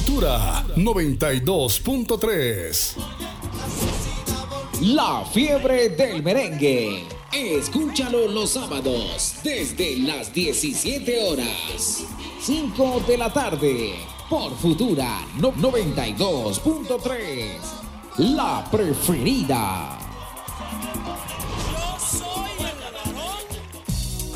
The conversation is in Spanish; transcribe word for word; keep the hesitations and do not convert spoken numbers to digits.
Futura noventa y dos punto tres. La fiebre del merengue. Escúchalo los sábados desde las diecisiete horas. cinco de la tarde por Futura no- noventa y dos punto tres. La preferida.